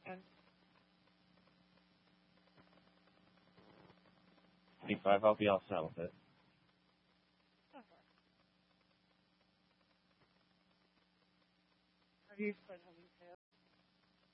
$25, I'll be all set with it. How do you split